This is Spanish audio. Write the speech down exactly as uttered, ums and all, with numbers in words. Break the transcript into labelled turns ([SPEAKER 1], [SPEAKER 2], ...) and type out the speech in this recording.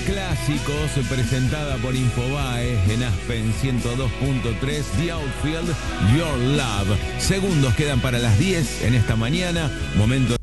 [SPEAKER 1] clásicos, presentada por Infobae en Aspen ciento dos punto tres, The Outfield, Your Love. Segundos quedan para las diez en esta mañana, momento